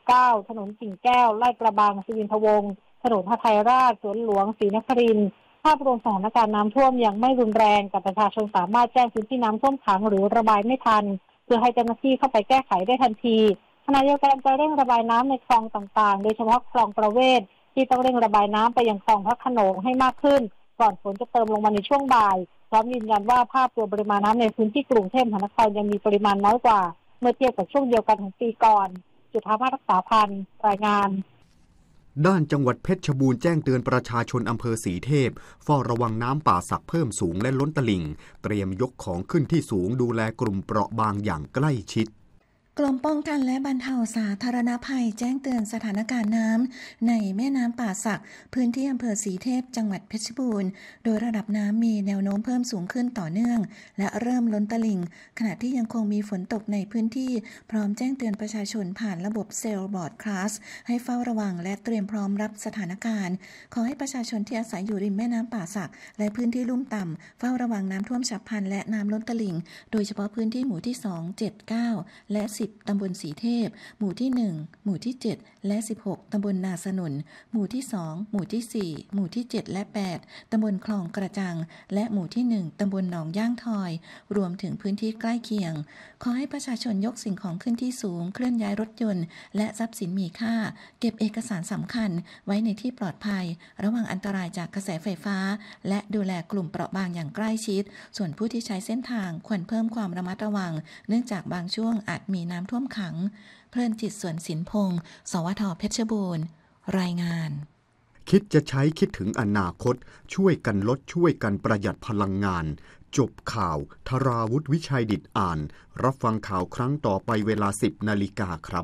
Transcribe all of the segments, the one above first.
9ถนนกิ่งแก้วลาดกระบังสุวินทวงศ์ถนนหทัยราชสวนหลวงศรีนครินทร์ภาพรวมสถานการณ์น้ำท่วมยังไม่รุนแรงแต่ประชาชนสามารถแจ้งพื้นที่น้ำท่วมขังหรือระบายไม่ทันเพื่อให้เจ้าหน้าที่เข้าไปแก้ไขได้ทันทีขณะเดียวกันจะเร่งระบายน้ำในคลองต่างๆโดยเฉพาะคลองประเวศที่ต้องเร่งระบายน้ำไปยังคลองพระโขนงให้มากขึ้นก่อนฝนจะเติมลงมาในช่วงบ่ายพร้อมยืนยันว่าภาพรวมปริมาณน้ำในพื้นที่กรุงเทพมหานครยังมีปริมาณน้อยกว่าเมื่อเทียบกับช่วงเดียวกันของปีก่อนจุฑาภาครักษาพันธ์รายงานด้านจังหวัดเพชรบูรณ์แจ้งเตือนประชาชนอำเภอศรีเทพเฝ้าระวังน้ำป่าสักเพิ่มสูงและล้นตลิ่งเตรียมยกของขึ้นที่สูงดูแลกลุ่มเปราะบางอย่างใกล้ชิดกรมป้องกันและบรรเทาสาธารณภัยแจ้งเตือนสถานการณ์น้ำในแม่น้ำป่าสักพื้นที่อำเภอศรีเทพจังหวัดเพชรบูรณ์โดยระดับน้ำมีแนวโน้มเพิ่มสูงขึ้นต่อเนื่องและเริ่มล้นตลิ่งขณะที่ยังคงมีฝนตกในพื้นที่พร้อมแจ้งเตือนประชาชนผ่านระบบเซลล์บอร์ดคลาสให้เฝ้าระวังและเตรียมพร้อมรับสถานการณ์ขอให้ประชาชนที่อาศัยอยู่ริมแม่น้ำป่าสักและพื้นที่ลุ่มต่ำเฝ้าระวังน้ำท่วมฉับพลันและน้ำล้นตลิ่งโดยเฉพาะพื้นที่หมู่ที่2 7 9และ10ตำบลศรีเทพหมู่ที่1หมู่ที่7และ16ตำบลนาสนุนหมู่ที่2หมู่ที่4หมู่ที่7และ8ตำบลคลองกระจังและหมู่ที่1ตำบลหนองย่างทอยรวมถึงพื้นที่ใกล้เคียงขอให้ประชาชนยกสิ่งของขึ้นที่สูงเคลื่อนย้ายรถยนต์และทรัพย์สินมีค่าเก็บเอกสารสำคัญไว้ในที่ปลอดภัยระวังอันตรายจากกระแสไฟฟ้าและดูแลกลุ่มเปราะบางอย่างใกล้ชิดส่วนผู้ที่ใช้เส้นทางควรเพิ่มความระมัดระวังเนื่องจากบางช่วงอาจมีน้ำท่วมขังเพลินจิตสวนสินพงศ์สวท.เพชรบูรณ์รายงานคิดจะใช้คิดถึงอนาคตช่วยกันลดช่วยกันประหยัดพลังงานจบข่าวธราวุฒิวิชัยดิษฐ์อ่านรับฟังข่าวครั้งต่อไปเวลา 10 นาฬิกาครับ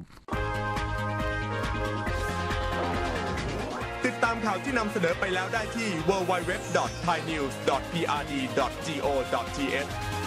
ติดตามข่าวที่นำเสนอไปแล้วได้ที่ www.thainews.prd.go.th